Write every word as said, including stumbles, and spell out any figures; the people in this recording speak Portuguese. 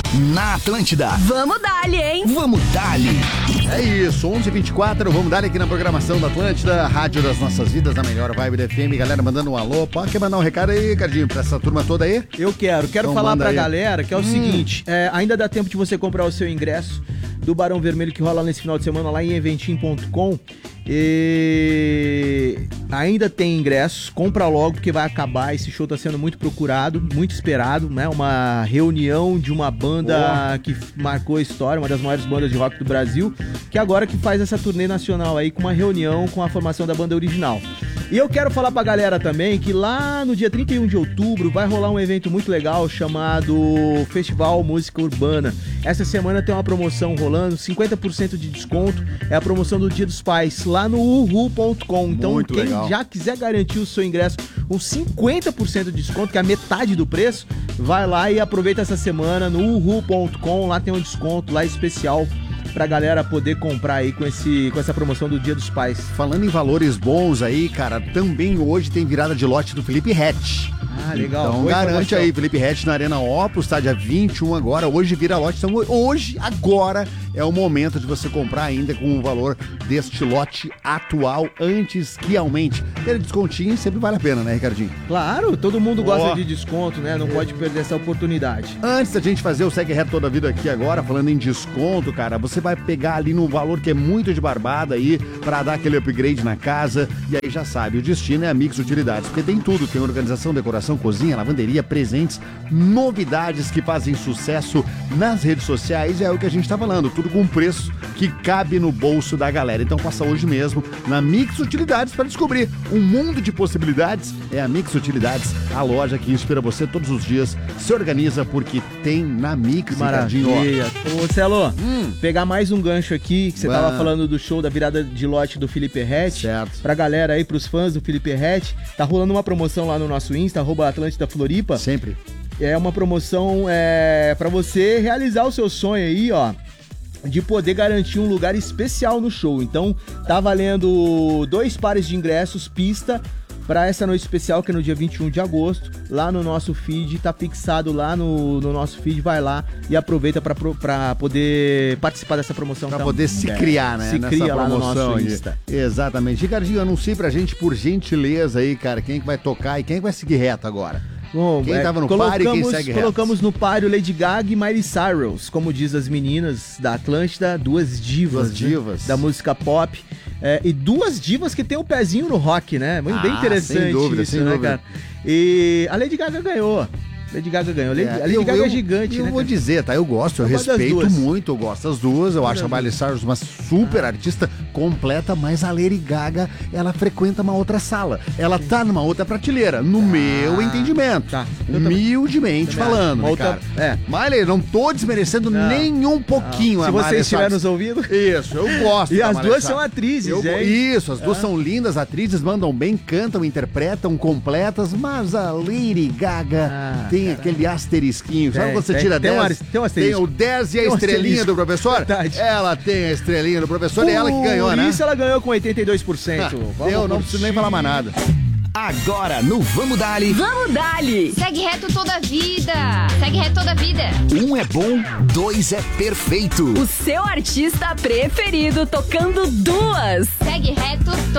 na Atlântida. Vamos dali, hein? Vamos dali. É isso, onze e vinte e quatro, vamos dar aqui na programação da Atlântida, Rádio das Nossas Vidas, a melhor vibe da F M. Galera mandando um alô, pode mandar um recado aí, Cardinho, pra essa turma toda aí? Eu quero, quero Então falar manda pra aí. galera que é o Hum. seguinte, é, ainda dá tempo de você comprar o seu ingresso do Barão Vermelho que rola nesse final de semana lá em eventim ponto com. E ainda tem ingressos, compra logo porque vai acabar. Esse show tá sendo muito procurado, muito esperado, né? Uma reunião de uma banda que marcou a história, uma das maiores bandas de rock do Brasil, que agora que faz essa turnê nacional aí com uma reunião com a formação da banda original. E eu quero falar pra galera também que lá no dia trinta e um de outubro vai rolar um evento muito legal chamado Festival Música Urbana. Essa semana tem uma promoção rolando, cinquenta por cento de desconto, é a promoção do Dia dos Pais, lá no uhu ponto com. Então Muito quem legal. já quiser garantir o seu ingresso com cinquenta por cento de desconto, que é a metade do preço, vai lá e aproveita essa semana no uhu ponto com, lá tem um desconto lá especial pra galera poder comprar aí com, esse, com essa promoção do Dia dos Pais. Falando em valores bons aí, cara, também hoje tem virada de lote do Felipe Ret. Ah, legal. Então Boa garante informação. aí, Felipe Ret na Arena Opus, tá dia vinte e um agora, hoje vira lote, então hoje, agora, é o momento de você comprar ainda com o valor deste lote atual, antes que aumente. Aquele descontinho sempre vale a pena, né, Ricardinho? Claro, todo mundo gosta Ó. de desconto, né? Não pode perder essa oportunidade. Antes da gente fazer o Segue Reto Toda a Vida aqui agora, falando em desconto, cara, você vai pegar ali num valor que é muito de barbada aí, pra dar aquele upgrade na casa, e aí já sabe, o destino é a Mix Utilidades, porque tem tudo, tem organização, decoração, cozinha, lavanderia, presentes, novidades que fazem sucesso nas redes sociais, é o que a gente tá falando, tudo com preço que cabe no bolso da galera. Então passa hoje mesmo na Mix Utilidades para descobrir um mundo de possibilidades. É a Mix Utilidades, a loja que inspira você todos os dias. Se organiza porque tem na Mix, Ricardinho, ó. Maravilha. Ô, Celo, Hum. pegar mais um gancho aqui, que você Bah. tava falando do show da virada de lote do Felipe Ret. Certo. Pra galera aí, pros fãs do Felipe Ret, tá rolando uma promoção lá no nosso Insta, arroba Atlântida Floripa. Sempre. É uma promoção é, pra você realizar o seu sonho aí, ó, de poder garantir um lugar especial no show. Então, tá valendo dois pares de ingressos, pista, pra essa noite especial, que é no dia vinte e um de agosto, lá no nosso feed, tá fixado lá no, no nosso feed, vai lá e aproveita pra, pro- pra poder participar dessa promoção. Pra também. poder se criar, né? Se nessa cria lá no promoção nosso aí. Insta. Exatamente. Ricardinho, anuncie pra gente, por gentileza aí, cara, quem é que vai tocar e quem é que vai seguir reto agora. Bom, Quem é, tava no páreo e quem colocamos- segue reto? Colocamos no páreo Lady Gaga e Miley Cyrus, como diz as meninas da Atlântida, duas divas, Duas divas. né, da música pop. É, e duas divas que tem um pezinho no rock, né? Muito bem Ah, interessante sem dúvida, isso, sem né, dúvida. cara? E a Lady Gaga ganhou. Lady Gaga ganhou. Lady, a Lady eu, Gaga eu, é gigante, eu né? vou cara? dizer, tá? Eu gosto, eu, Eu gosto das respeito duas. muito, eu gosto das duas. Eu Eu acho a gosto Miley Cyrus uma super artista completa, mas a Lady Gaga, ela frequenta uma outra sala. Ela tá numa outra prateleira, no meu entendimento. tá. Eu também- Humildemente também falando, acho. Uma né, outra- cara? é. Miley, não tô desmerecendo Não. nem um pouquinho Se a Miley vocês estiverem Cyrus. nos ouvindo. Isso, eu gosto. E da as Miley duas Cyrus. são atrizes, Eu- hein? Isso, as duas são lindas atrizes, mandam bem, cantam, interpretam, completas, mas a Lady Gaga Ah, tem caralho. aquele asterisquinho. Sabe Tem, quando você tem. tira Tem um dez? ar- tem um asterisco. Tem o dez e a Tem um estrelinha asterisco. do professor? Verdade. Ela tem a estrelinha do professor e ela que ganhou, Por né? isso ela ganhou com oitenta e dois por cento. Vamos Eu não curtir. preciso nem falar mais nada. Agora no Vamos Dali, Vamos dali! Segue reto toda a vida. Segue reto toda a vida. um é bom, dois é perfeito. O seu artista preferido tocando duas. Segue reto toda